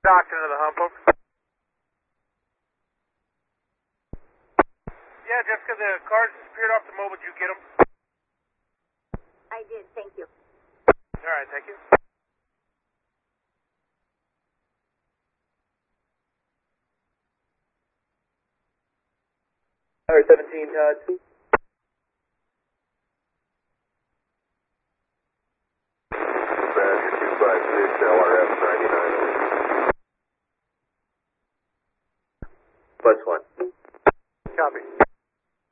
Docked into the hump hook. Yeah, Jessica, the cars disappeared off the mobile. Did you get them? I did, thank you. All right, thank you. All right, 17,